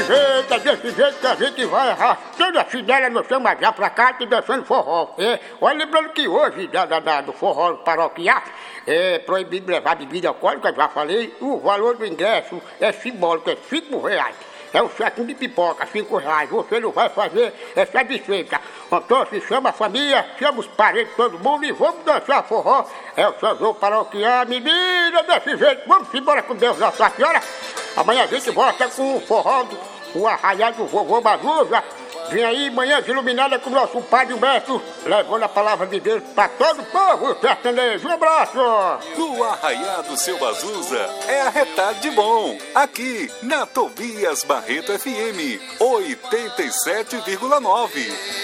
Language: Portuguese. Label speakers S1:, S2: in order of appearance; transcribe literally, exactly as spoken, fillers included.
S1: jeito, é desse jeito que a gente vai arrastando a chinela no chão, mas já pra cá e dançando forró. É, olha, lembrando que hoje, da, da, da, do forró paroquial, é proibido levar bebida alcoólica, já falei, o valor do ingresso é simbólico, é cinco reais. É um saquinho de pipoca, cinco reais. Você não vai fazer essa desfeita. Então se chama a família, chama os parentes, todo mundo e vamos dançar forró. É o São Paroquial, menina, desse jeito. Vamos embora com Deus, Nossa Senhora. Amanhã a gente volta com o forró, do, o arraial do vovô Mazuza. Vem aí, manhã iluminada com o nosso Padre Humberto, levando a palavra de Deus para todo o povo sertanejo. Um abraço!
S2: O arraial do seu Bazuza é arretado de bom, aqui na Tobias Barreto F M oitenta e sete vírgula nove.